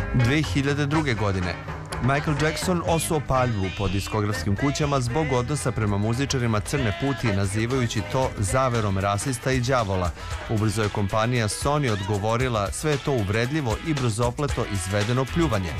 2002. godine Michael Jackson osuo paljbu po diskografskim kućama zbog odnosa prema muzičarima crne puti, nazivajući to zaverom rasista i đavola. Ubrzo je kompanija Sony odgovorila: sve je to uvredljivo i brzopleto izvedeno pljuvanje.